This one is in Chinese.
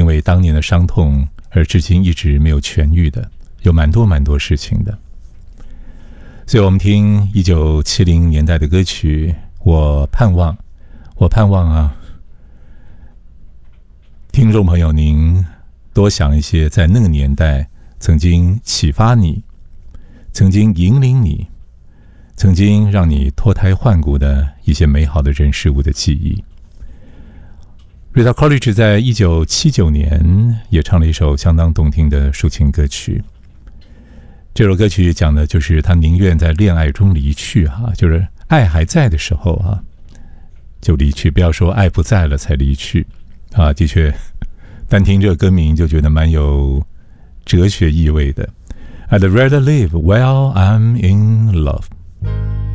为当年的伤痛而至今一直没有痊愈的，有蛮多事情的。所以我们听1970年代的歌曲，我盼望啊，听众朋友您多想一些在那个年代曾经启发你，曾经引领你，曾经让你脱胎换骨的一些美好的人事物的记忆。Rita Coolidge 在1979年也唱了一首相当动听的抒情歌曲。这首歌曲讲的就是他宁愿在恋爱中离去就是爱还在的时候就离去，不要说爱不在了才离去的确，单听这个歌名就觉得蛮有哲学意味的。I'd rather live while I'm in love.